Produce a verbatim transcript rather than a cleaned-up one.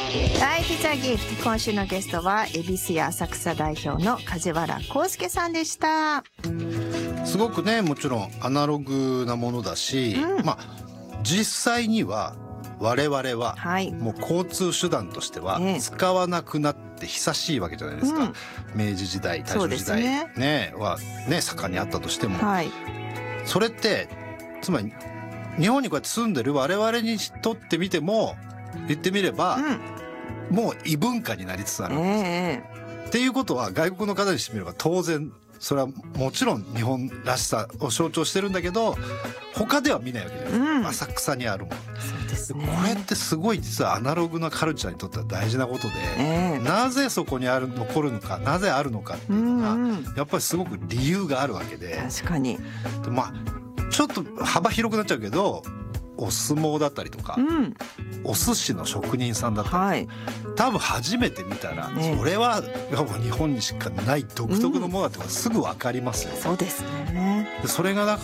はい、ピザギフト、今週のゲストは恵比寿屋浅草代表の梶原康介さんでした。 すごくね、もちろんアナログなものだし、うん、まあ実際には我々はもう交通手段としては使わなくなって久しいわけじゃないですか、うん、明治時代、大正時代、ねね、はね盛んにあったとしても、はい、それってつまり日本にこうやって住んでる我々にとってみても言ってみれば、うん、もう異文化になりつつあるんです、えー、っていうことは外国の方にしてみれば当然それはもちろん日本らしさを象徴してるんだけど他では見ないわけじゃないですか、うん、浅草にあるもの。そうですね、これってすごい実はアナログなカルチャーにとっては大事なことで、えー、なぜそこにある残るのか、なぜあるのかっていうのが、うんうん、やっぱりすごく理由があるわけで、 確かにで、まあ、ちょっと幅広くなっちゃうけどお相撲だったりとか、うん、お寿司の職人さんだったり、はい、多分初めて見たら、ね、それは日本にしかない独特のものだってすぐ分かりますよ、 うん、そうですね。 でそれがだ